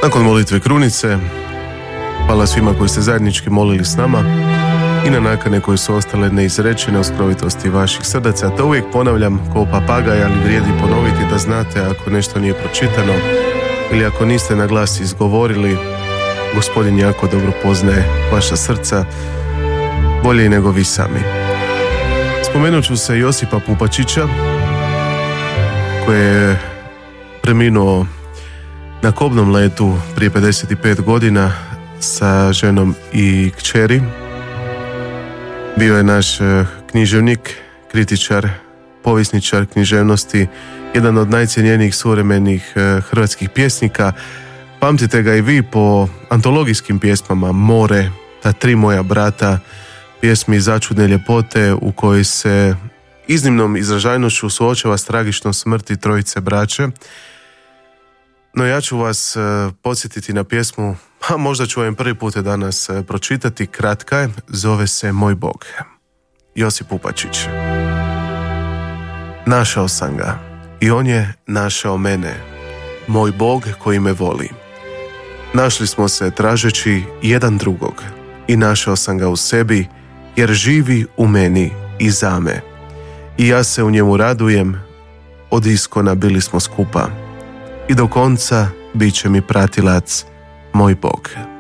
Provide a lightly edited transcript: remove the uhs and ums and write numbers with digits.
Nakon molitve krunice, hvala svima koji ste zajednički molili s nama i na nakane koje su ostale neizrečene u skrovitosti vaših srdaca. To uvijek ponavljam kao papagaj, ali vrijedi ponoviti da znate ako nešto nije pročitano ili ako niste na glas izgovorili, Gospodin jako dobro poznaje vaša srca, bolje nego vi sami. Spomenut ću se Josipa Pupačića, koji je preminuo na kobnom letu prije 55 godina sa ženom i kćeri. Bio je naš književnik, kritičar, povjesničar književnosti, jedan od najcjenjenijih suvremenih hrvatskih pjesnika. Pamtite ga i vi po antologijskim pjesmama More, Ta tri moja brata, pjesmi Začudne ljepote u kojoj se iznimnom izražajnošću suočava s tragičnom smrti trojice braće. No ja ću vas podsjetiti na pjesmu, a možda ću vam prvi put danas pročitati, kratka je, zove se Moj Bog. Josip Pupačić. Našao sam ga i on je našao mene, moj Bog koji me voli. Našli smo se tražeći jedan drugog i našao sam ga u sebi, jer živi u meni i za me. I ja se u njemu radujem, od iskona bili smo skupa. I do konca bit će mi pratilac moj Bog.